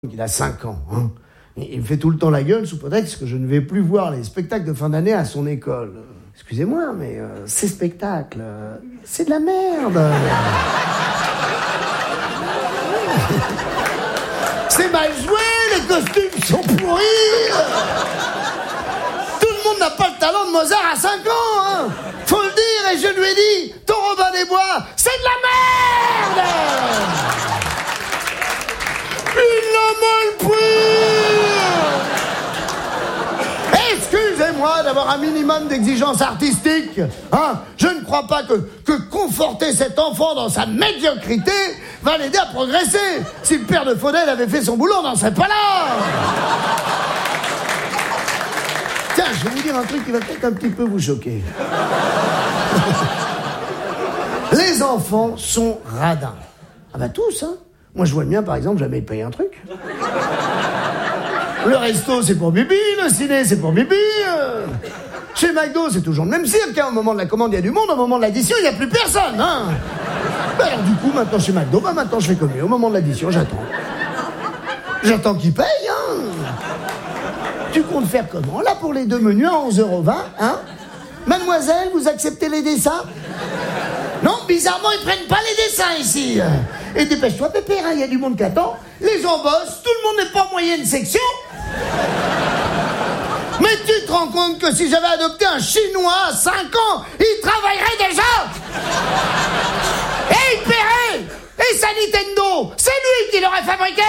Il a 5 ans. Hein. Il me fait tout le temps la gueule sous prétexte que je ne vais plus voir les spectacles de fin d'année à son école. Excusez-moi, mais ces spectacles, c'est de la merde. C'est mal joué, les costumes sont pourris. Tout le monde n'a pas le talent de Mozart à 5 ans. Hein. Faut le dire, et je lui ai dit, ton Robin des Bois, c'est de la merde. Il l'a mal pris. Excusez-moi d'avoir un minimum d'exigence artistique. Hein, je ne crois pas que conforter cet enfant dans sa médiocrité va l'aider à progresser. Si le père de Faudel avait fait son boulot, on n'en serait pas là. Tiens, je vais vous dire un truc qui va peut-être un petit peu vous choquer. Les enfants sont radins. Ah bah tous, hein. Moi, je vois le mien, par exemple, jamais payer un truc. Le resto, c'est pour Bibi. Le ciné, c'est pour Bibi. Chez McDo, c'est toujours le même cirque. Hein. Au moment de la commande, il y a du monde. Au moment de l'addition, il n'y a plus personne. Hein. Ben alors, du coup, maintenant, chez McDo, maintenant, je fais comme lui. Au moment de l'addition, j'attends. J'attends qu'il paye. Hein. Tu comptes faire comment? Là, pour les 2 menus, à 11,20 €, hein. Mademoiselle, vous acceptez les dessins? Non, bizarrement, ils prennent pas les dessins ici. Et dépêche-toi, pépère, il y a du monde qui attend. Les gens bossent, tout le monde n'est pas en moyenne section. Mais tu te rends compte que si j'avais adopté un Chinois à 5 ans, il travaillerait déjà. Et il paierait. Et sa Nintendo, c'est lui qui l'aurait fabriqué.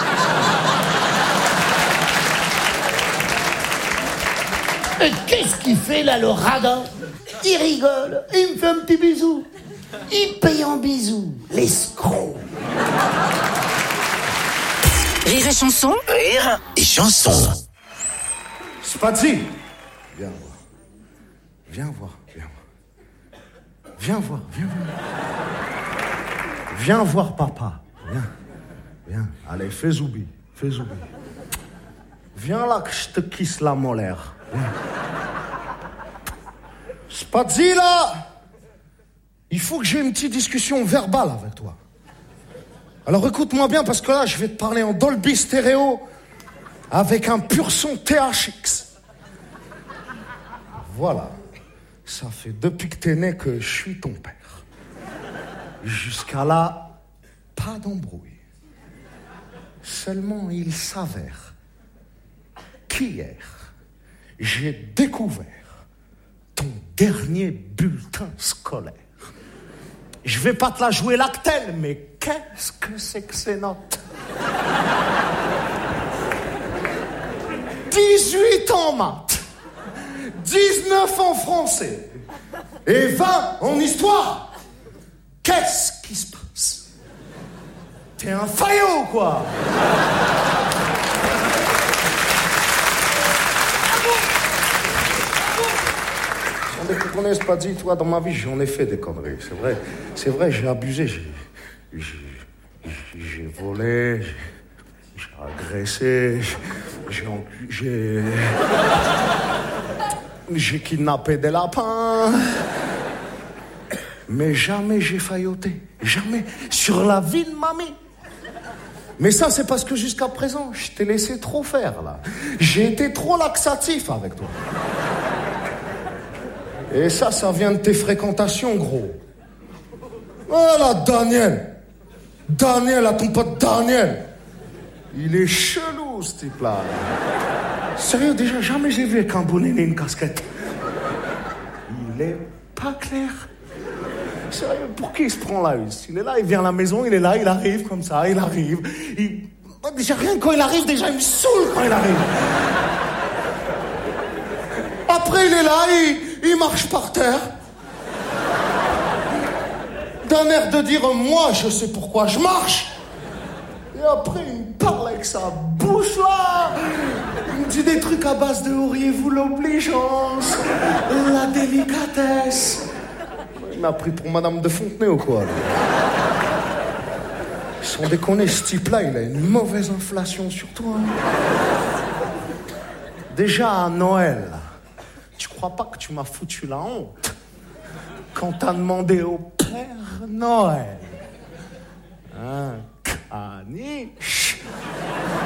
Et qu'est-ce qu'il fait là, le radin? Il rigole, il me fait un petit bisou. Il paye en bisous, l'escroc. Rire et chanson. Rire et chanson. Spazi, viens voir. Viens voir, viens voir. Viens voir, viens voir. Viens voir papa. Viens, viens. Allez, fais zoubi, fais zoubi. Viens là que je te kisse la molaire. Viens. Spazi là, il faut que j'ai une petite discussion verbale avec toi. Alors écoute-moi bien parce que là je vais te parler en Dolby Stéréo avec un pur son THX. Voilà, ça fait depuis que t'es né que je suis ton père. Jusqu'à là, pas d'embrouille. Seulement il s'avère qu'hier, j'ai découvert ton dernier bulletin scolaire. Je vais pas te la jouer lactelle, mais qu'est-ce que c'est que ces notes? 18 en maths, 19 en français et 20 en histoire. Qu'est-ce qui se passe? T'es un faillot, quoi. On ne connaisse pas dit, toi, dans ma vie, j'en ai fait des conneries. C'est vrai, j'ai abusé, j'ai volé, j'ai agressé, j'ai kidnappé des lapins. Mais jamais j'ai failloté. Jamais. Sur la vie de mamie. Mais ça, c'est parce que jusqu'à présent, je t'ai laissé trop faire, là. J'ai été trop laxatif avec toi. Et ça vient de tes fréquentations, gros. Voilà, Daniel. Daniel, à ton pote Daniel. Il est chelou, ce type-là. Sérieux, déjà, jamais j'ai vu avec un bonnet et une casquette. Il est pas clair. Sérieux, pour qui il se prend la husse? Il est là, il vient à la maison, il est là, il arrive comme ça, il arrive. Déjà, rien quand il arrive, déjà, il me saoule quand il arrive. Après, il est là, il marche par terre. D'un air de dire, moi, je sais pourquoi je marche. Et après, il me parle avec sa bouche, là. Il me dit des trucs à base de auriez-vous l'obligeance, la délicatesse. Il m'a pris pour Madame de Fontenay ou quoi, là. Sans déconner, ce type-là, il a une mauvaise inflation sur toi. Déjà, à Noël, tu crois pas que tu m'as foutu la honte quand t'as demandé au Père Noël un caniche?